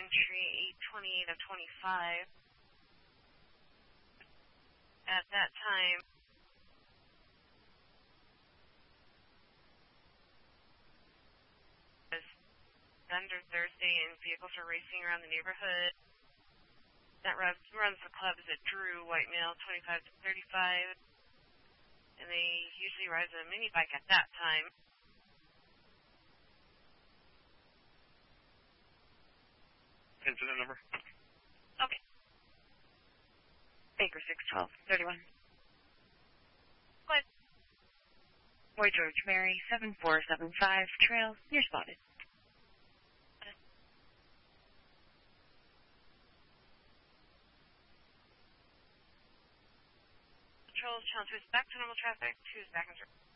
entry 828 of 25. At that time, it was Thunder Thursday and vehicles are racing around the neighborhood. That runs the club is a Drew white male 25 to 35. And they usually ride a mini bike at that time. Incident number? Okay. Baker 612-31. Go ahead. Boy George Mary 7475 trail. You're spotted. Patrol channel 2 is back to normal traffic. 2 is back in